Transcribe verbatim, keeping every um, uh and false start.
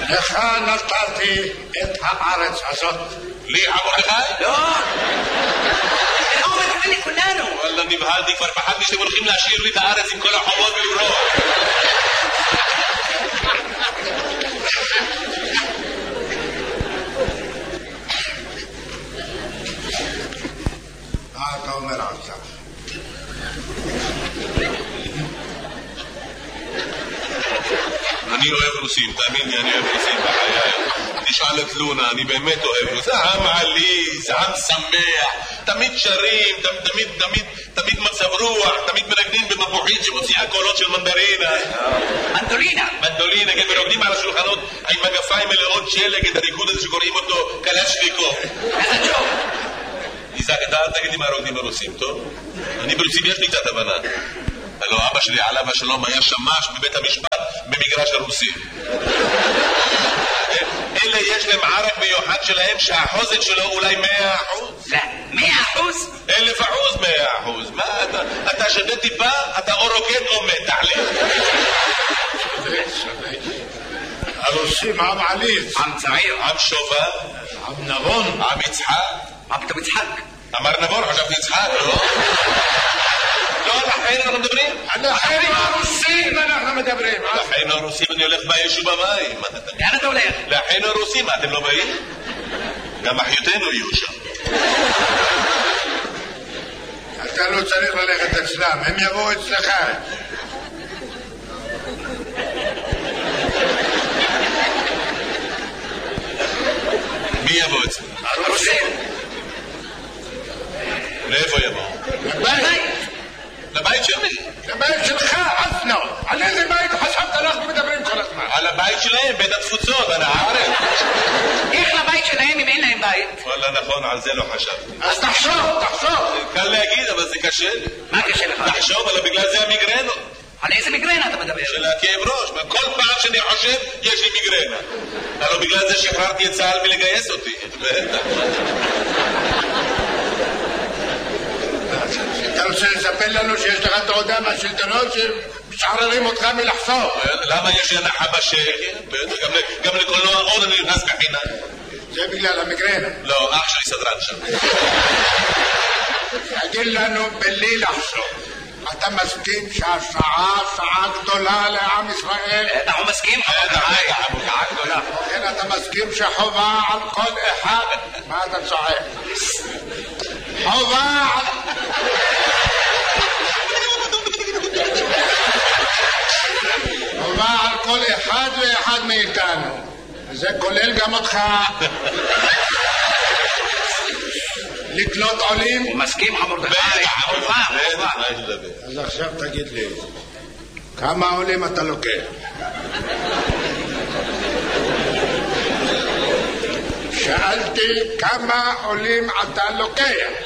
לך נתתי את הארץ הזאת. לי מרדכי? לא. הוא מתכוון לכולנו. וואלה, נבהלתי, כבר פחדתי שאתם הולכים להשאיר לי את הארץ עם כל החובות ולברוח. מה אתה אומר עכשיו? אני אוהב רוסים, תאמין לי, אני אוהב רוסים בחיי. תשאל את לונה, אני באמת אוהב רוסים. עם עליז, עם שמח, תמיד שרים, תמיד, תמיד, תמיד מצב רוח, תמיד מנגנים במבוחית שמוציאה קולות של מנדרינה. מנדולינה. מנדולינה, כן, ורוקדים על השולחנות עם מגפיים מלאות שלג, את הריקוד הזה שקוראים אותו קלצ'ניקוב. איזה ג'וב. איזק, אתה אל תגיד לי מה רוקדים ברוסים, טוב? אני ברוסים יש לי קצת הבנה. הלוא אבא שלי עליו השלום היה שמש בבית המשפט במגרש הרוסים. אלה יש להם ערק מיוחד שלהם שהחוזק שלו אולי מאה אחוז. לא, מאה אחוז? אלף אחוז מאה אחוז. מה אתה? אתה שווה טיפה, אתה או רוקד או מת, תחליט. הרוסים עם עליז, עם צעיר, עם שובה, עם נבון, עם יצחק. מה פתאום יצחק? אמר נבון, חשבתי יצחק, לא? לא, לכן אנחנו מדברים? לכן הרוסים אנחנו מדברים. לכן הרוסים אני הולך באש ובמים. לאן אתה הולך? לכן הרוסים, אתם לא באים? גם אחיותינו יהיו שם. אתה לא צריך ללכת אצלם, הם יבואו אצלך. מי יבוא אצלם? הרוסים. לאיפה יבואו? לבית. לבית שלי. לבית שלך, אסנו. על איזה בית חשבת אנחנו מדברים כל הזמן? על הבית שלהם, בית התפוצות, על הארץ. איך לבית שלהם אם אין להם בית? וואלה, נכון, על זה לא חשבתי. אז תחשוב, תחשוב. קל להגיד, אבל זה קשה לי. מה קשה לך? תחשוב, אבל בגלל זה המיגרנו. על איזה מיגרנה אתה מדבר? של הכאב ראש. כל פעם שאני חושב, יש לי מיגרנה. אבל בגלל זה שחררתי את צה"ל מלגייס אותי. בטח. אתה רוצה לספר לנו שיש לך תעודה מהשלטונות שמשחררים אותך מלחשוב? למה יש לי הנחה בשקל? גם לקולנוע עוד אני נכנס בחינם. זה בגלל המיגרנה. לא, אח שלי סדרן שם. תגיד לנו בלי לחשוב, אתה מסכים שהשעה שעה גדולה לעם ישראל? אנחנו מסכים? שעה גדולה. כן, אתה מסכים שחובה על כל אחד? מה אתה צועק? חובה על... חובה על כל אחד ואחד מאיתנו. זה כולל גם אותך. לקלוט עולים. הוא מסכים מרדכי. חובה. אז עכשיו תגיד לי, כמה עולים אתה לוקח? שאלתי כמה עולים אתה לוקח.